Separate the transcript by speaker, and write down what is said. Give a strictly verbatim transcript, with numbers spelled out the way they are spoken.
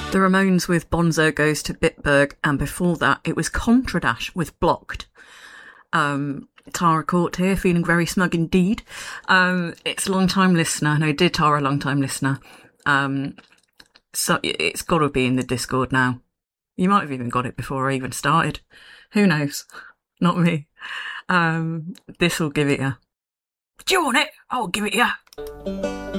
Speaker 1: The Ramones with Bonzo Goes to Bitburg, and before that it was Contradash with Blocked. Um, Tara Court here, feeling very smug indeed. Um, it's a long-time listener. No, dear Tara, long-time listener. Um, so it's got to be in the Discord now. You might have even got it before I even started. Who knows? Not me. Um, this will give it you. Do you want it? I'll give it you.